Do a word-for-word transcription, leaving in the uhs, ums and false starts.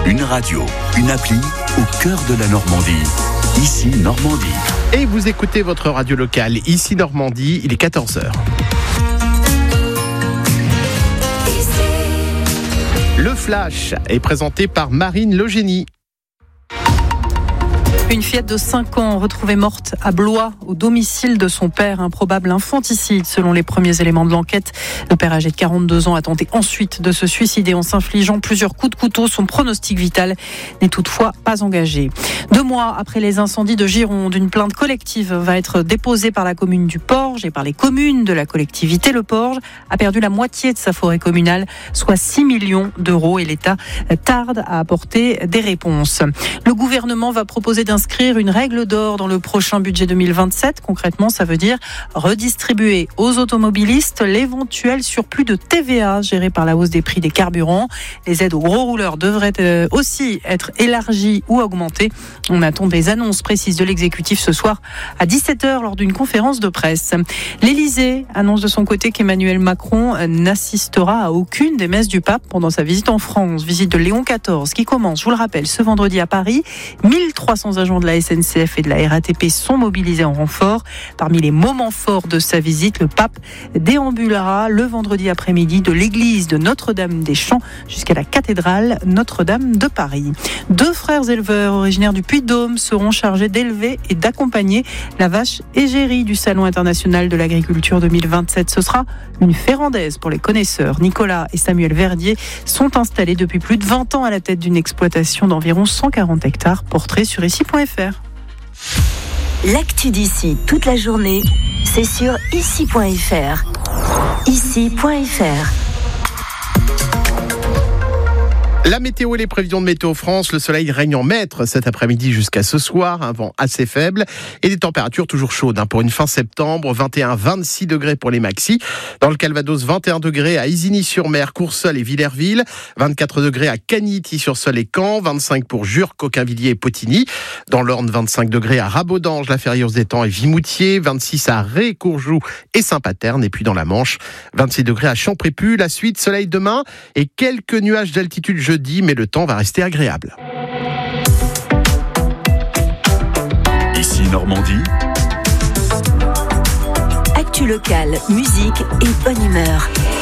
Une radio, une appli au cœur de la Normandie. Ici Normandie. Et vous écoutez votre radio locale, ici Normandie, il est quatorze heures. Le Flash est présenté par Marine Logénie. Une fillette de cinq ans retrouvée morte à Blois, au domicile de son père. Un probable infanticide, selon les premiers éléments de l'enquête. Le père, âgé de quarante-deux ans, a tenté ensuite de se suicider en s'infligeant plusieurs coups de couteau. Son pronostic vital n'est toutefois pas engagé. Deux mois après les incendies de Gironde, une plainte collective va être déposée par la commune du Porge et par les communes de la collectivité. Le Porge a perdu la moitié de sa forêt communale, soit six millions d'euros, et l'État tarde à apporter des réponses. Le gouvernement va proposer d'un inscrire une règle d'or dans le prochain budget deux mille vingt-sept. Concrètement, ça veut dire redistribuer aux automobilistes l'éventuel surplus de T V A géré par la hausse des prix des carburants. Les aides aux gros rouleurs devraient aussi être élargies ou augmentées. On attend des annonces précises de l'exécutif ce soir à dix-sept heures lors d'une conférence de presse. L'Élysée annonce de son côté qu'Emmanuel Macron n'assistera à aucune des messes du pape pendant sa visite en France. Visite de Léon quatorze qui commence, je vous le rappelle, ce vendredi à Paris. mille trois cents agents de la S N C F et de la R A T P sont mobilisés en renfort. Parmi les moments forts de sa visite, le pape déambulera le vendredi après-midi de l'église de Notre-Dame-des-Champs jusqu'à la cathédrale Notre-Dame de Paris. Deux frères éleveurs originaires du Puy-de-Dôme seront chargés d'élever et d'accompagner la vache égérie du Salon international de l'agriculture deux mille vingt-sept. Ce sera une férandaise pour les connaisseurs. Nicolas et Samuel Verdier sont installés depuis plus de vingt ans à la tête d'une exploitation d'environ cent quarante hectares. Portrait sur ici point f r. L'actu d'ici toute la journée, c'est sur ici point f r. ici point f r. La météo et les prévisions de Météo France, le soleil règne en maître cet après-midi jusqu'à ce soir, un vent assez faible et des températures toujours chaudes hein, pour une fin septembre, vingt et un à vingt-six degrés pour les maxis. Dans le Calvados, vingt et un degrés à Isigny-sur-Mer, Courseulles et Villerville, vingt-quatre degrés à Cagny-sur-Seulles et Caen, vingt-cinq pour Jure, Coquinvilliers et Potigny. Dans l'Orne, vingt-cinq degrés à Rabodange, La Ferrière-aux-Étangs et Vimoutier, vingt-six à Ré, Courjoux et Saint-Paterne. Et puis dans la Manche, vingt-six degrés à Champrépu. La suite, soleil demain et quelques nuages d'altitude jeudi, mais le temps va rester agréable. Ici Normandie. Actu locale, musique et bonne humeur.